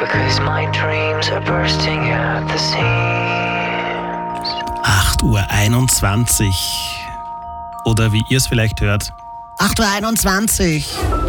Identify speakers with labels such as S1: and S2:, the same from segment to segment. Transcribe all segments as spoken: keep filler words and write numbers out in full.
S1: 'cause my dreams are bursting at the seams.
S2: acht Uhr einundzwanzig. Oder wie ihr es vielleicht hört,
S3: acht Uhr einundzwanzig.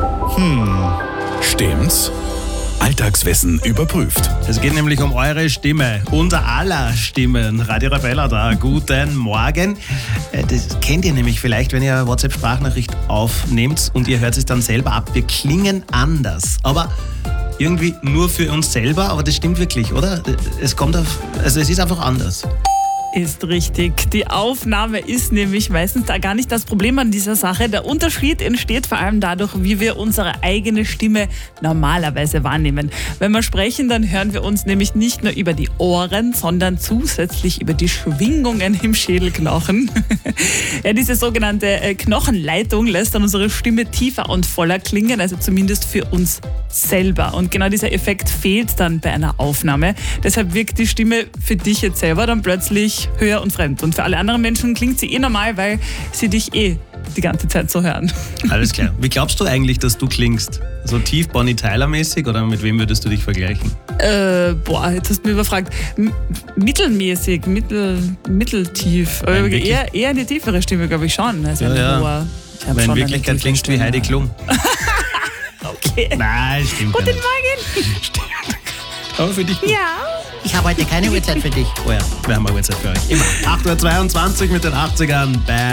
S4: Stimmt's? Alltagswissen überprüft.
S2: es geht nämlich um eure Stimme, unser aller Stimmen. Radio Arabella da, guten Morgen. Äh, Das kennt ihr nämlich vielleicht, wenn ihr eine WhatsApp-Sprachnachricht aufnehmt und ihr hört es dann selber ab. Wir klingen anders, aber irgendwie nur für uns selber, aber das stimmt wirklich, oder? Es kommt auf, also es ist einfach anders.
S5: Ist richtig. Die Aufnahme ist nämlich meistens da gar nicht das Problem an dieser Sache. Der Unterschied entsteht vor allem dadurch, wie wir unsere eigene Stimme normalerweise wahrnehmen. Wenn wir sprechen, dann hören wir uns nämlich nicht nur über die Ohren, sondern zusätzlich über die Schwingungen im Schädelknochen. Ja, diese sogenannte äh, Knochenleitung lässt dann unsere Stimme tiefer und voller klingen, also zumindest für uns selber. Und genau dieser Effekt fehlt dann bei einer Aufnahme. Deshalb wirkt die Stimme für dich jetzt selber dann plötzlich höher und fremd. Und für alle anderen Menschen klingt sie eh normal, weil sie dich eh die ganze Zeit so hören.
S2: Alles klar. Wie glaubst du eigentlich, dass du klingst? So tief Bonnie Tyler-mäßig oder mit wem würdest du dich vergleichen?
S5: Äh, boah, jetzt hast du mich überfragt. M- mittelmäßig, mittel, mitteltief.
S2: Nein,
S5: Äh,
S2: wirklich?
S5: eher, eher eine tiefere Stimme, glaube ich schon. Also
S2: Ja,
S5: eine
S2: ja.
S5: hohe. Ich hab
S2: Aber in
S5: schon eine
S2: Wirklichkeit
S5: tiefe
S2: klingst du wie
S5: Stimme.
S2: Heidi Klum.
S5: Okay.
S2: Nein, stimmt gar
S5: Guten
S2: nicht.
S5: Morgen.
S2: Aber für dich gut.
S5: Ja.
S3: Ich habe heute keine Uhrzeit für dich.
S2: Oh ja, wir haben eine Uhrzeit für euch. Immer. acht Uhr zweiundzwanzig mit den achtzigern. Bam.